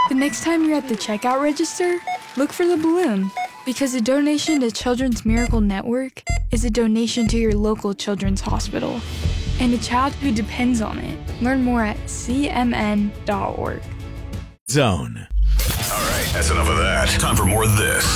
The next time you're at the checkout register, look for the balloon. Because a donation to Children's Miracle Network is a donation to your local children's hospital and a child who depends on it. Learn more at cmn.org. Zone. All right, that's enough of that. Time for more of this.